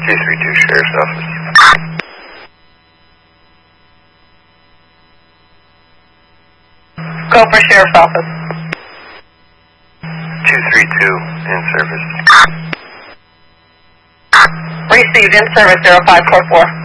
232 Sheriff's Office. Go for Sheriff's Office. 232 in service. Received in service 0544.